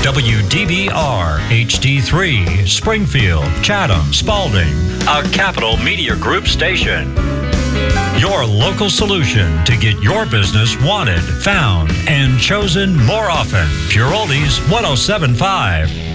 WDBR HD3, Springfield, Chatham, Spalding, a Capital Media Group station. Your local solution to get your business wanted, found, and chosen more often. Pure Oldies 107.5.